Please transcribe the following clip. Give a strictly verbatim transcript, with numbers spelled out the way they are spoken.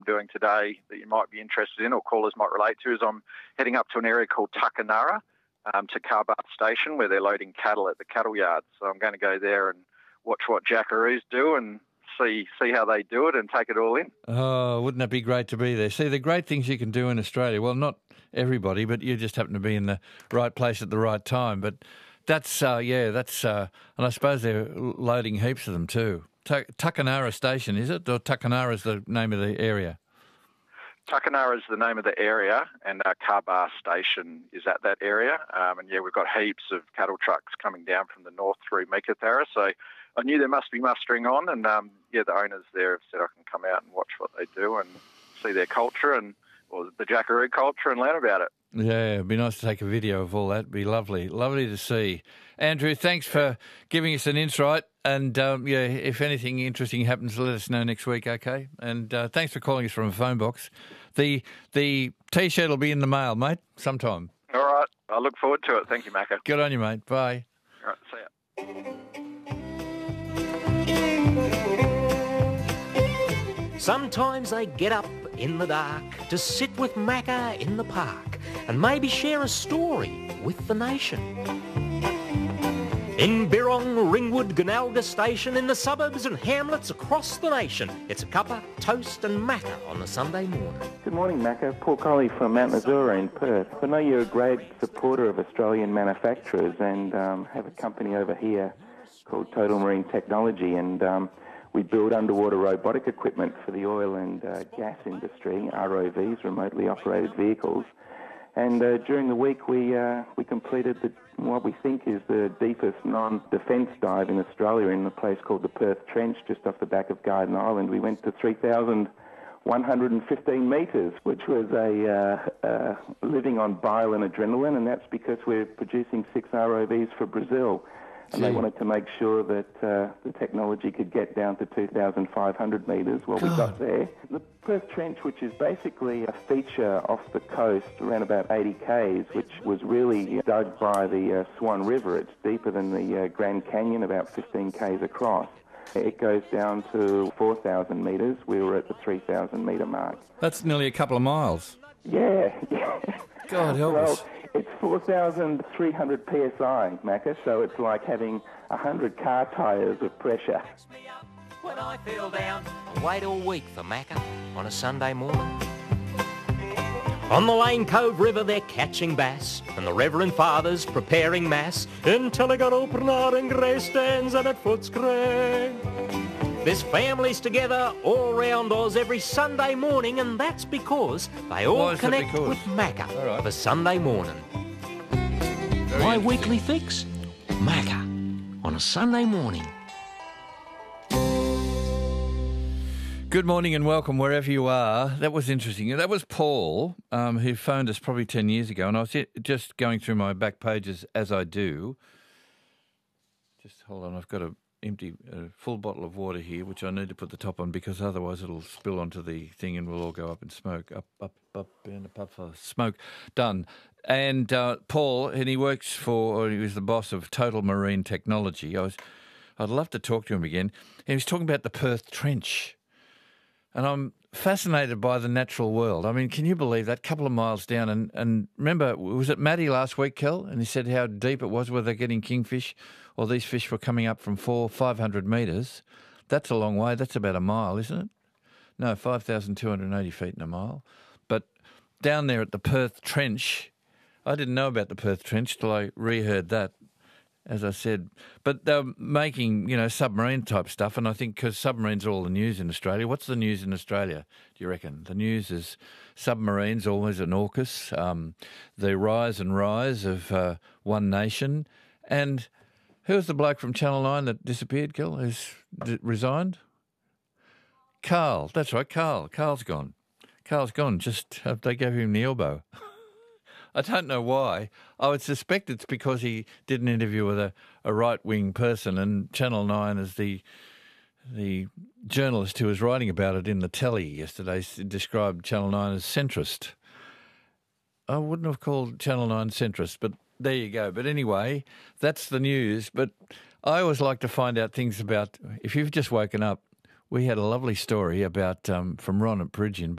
doing today that you might be interested in or callers might relate to is I'm heading up to an area called Tuckanarra um, to Carbath Station where they're loading cattle at the cattle yard. So I'm going to go there and watch what jackaroos do and see see how they do it and take it all in. Oh, wouldn't that be great to be there? See, the great things you can do in Australia, well, not everybody, but you just happen to be in the right place at the right time. But that's, uh, yeah, that's, uh, and I suppose they're loading heaps of them too. Tuckanarra Station, is it? Or Tuckanarra is the name of the area? Tuckanarra is the name of the area, and uh, Carbath Station is at that area. Um, and, yeah, we've got heaps of cattle trucks coming down from the north through Meekatharra. So I knew there must be mustering on, and, um, yeah, the owners there have said I can come out and watch what they do and see their culture and or the jackaroo culture and learn about it. Yeah, it'd be nice to take a video of all that. It'd be lovely. Lovely to see. Andrew, thanks for giving us an insight. And, um, yeah, if anything interesting happens, let us know next week, okay? And uh, thanks for calling us from a phone box. The the T-shirt will be in the mail, mate, sometime. All right. I look forward to it. Thank you, Macca. Good on you, mate. Bye. All right. See ya. Sometimes I get up in the dark to sit with Macca in the park and maybe share a story with the nation. In Birrong, Ringwood, Gonalga Station, in the suburbs and hamlets across the nation, it's a cuppa, toast and Macca on a Sunday morning. Good morning, Macca. Paul Colley from Mount Missouri in Perth. I know you're a great supporter of Australian manufacturers and um, have a company over here called Total Marine Technology, and um, we build underwater robotic equipment for the oil and uh, gas industry, R O Vs, remotely operated vehicles. And uh, during the week, we uh, we completed the, what we think is the deepest non-defence dive in Australia in a place called the Perth Trench, just off the back of Garden Island. We went to three thousand one hundred fifteen metres, which was a uh, uh, living on bile and adrenaline, and that's because we're producing six R O Vs for Brazil. And they wanted to make sure that uh, the technology could get down to two thousand five hundred metres. Well, we got there. The Perth Trench, which is basically a feature off the coast, around about eighty kays, which was really dug by the uh, Swan River. It's deeper than the uh, Grand Canyon, about fifteen kays across. It goes down to four thousand metres. We were at the three thousand metre mark. That's nearly a couple of miles. Yeah, yeah. God help well, us. It's four thousand three hundred P S I, Macca, so it's like having one hundred car tyres of pressure. When I feel down, I wait all week for Macca on a Sunday morning. On the Lane Cove River they're catching bass, and the Reverend Father's preparing mass in Tilligaroopnar and Grey Stands and at Footscray. There's families together all round Oz every Sunday morning, and that's because they all connect with Macca right. of a Sunday morning. Very My weekly fix, Macca on a Sunday morning. Good morning and welcome wherever you are. That was interesting. That was Paul, um, who phoned us probably ten years ago, and I was just going through my back pages as I do. Just hold on, I've got a empty, a full bottle of water here, which I need to put the top on because otherwise it'll spill onto the thing and we'll all go up in smoke. Up, up, up, and a puff of smoke. Done. And uh, Paul, and he works for, or he was the boss of Total Marine Technology. I was, I'd love to talk to him again. He was talking about the Perth Trench. And I'm fascinated by the natural world. I mean, can you believe that? Couple of miles down. And, and remember, was it Matty last week, Kel? And he said how deep it was where they're getting kingfish, or these fish were coming up from four, five hundred metres. That's a long way. That's about a mile, isn't it? No, five thousand two hundred eighty feet in a mile. But down there at the Perth Trench, I didn't know about the Perth Trench till I reheard that, as I said. But they're making, you know, submarine type stuff, and I think because submarines are all the news in Australia. What's the news in Australia, do you reckon? The news is submarines, always an AUKUS, um, the rise and rise of uh, One Nation. And who's the bloke from Channel nine that disappeared, Gil, who's d- resigned? Carl, that's right, Carl. Carl's gone. Carl's gone, just uh, they gave him the elbow. I don't know why. I would suspect it's because he did an interview with a, a right-wing person, and Channel nine, as the the journalist who was writing about it in the telly yesterday, described Channel nine as centrist. I wouldn't have called Channel nine centrist, but there you go. But anyway, that's the news. But I always like to find out things about, if you've just woken up, we had a lovely story about um, from Ron at Bridgeon.